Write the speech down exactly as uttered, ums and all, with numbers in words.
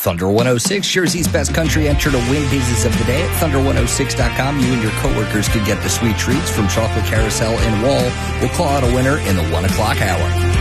Thunder one oh six, Jersey's best country. Enter to win pieces of the day at thunder one oh six dot com. You and your coworkers can get the sweet treats from Chocolate Carousel and Wall. We'll call out a winner in the one o'clock hour.